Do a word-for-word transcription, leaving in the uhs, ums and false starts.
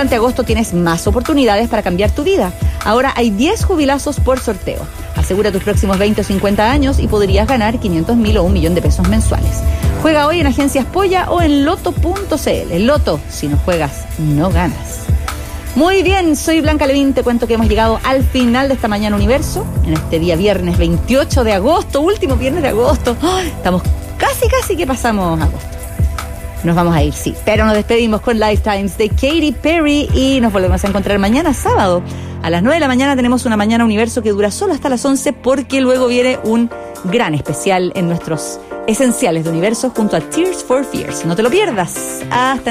durante agosto tienes más oportunidades para cambiar tu vida. Ahora hay diez jubilazos por sorteo. Asegura tus próximos veinte o cincuenta años y podrías ganar quinientos mil o un millón de pesos mensuales. Juega hoy en Agencias Polla o en loto punto c l. Loto, si no juegas, no ganas. Muy bien, soy Blanca Levín, te cuento que hemos llegado al final de esta Mañana Universo, en este día viernes veintiocho de agosto, último viernes de agosto. ¡Oh! Estamos casi, casi que pasamos agosto. Nos vamos a ir, sí, pero nos despedimos con Lifetimes de Katy Perry y nos volvemos a encontrar mañana sábado. A las nueve de la mañana tenemos una Mañana Universo que dura solo hasta las once porque luego viene un gran especial en nuestros Esenciales de Universo junto a Tears for Fears. No te lo pierdas. Hasta